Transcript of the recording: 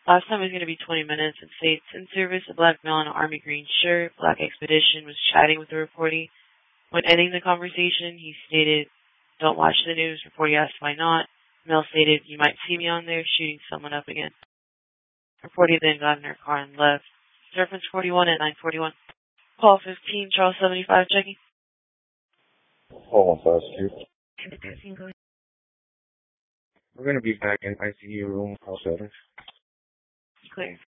Last time was going to be 20 minutes and states in service, a black male in an army green shirt, black expedition, was chatting with the reportee. When ending the conversation, he stated, "Don't watch the news." Reportee asked why not. Male stated, "You might see me on there shooting someone up again." Reportee then got in her car and left. Reference 41 at 9:41. Call 15, Charles 75, checking. Hold on, fast, We're going to be back in ICU room, call 7. Clear.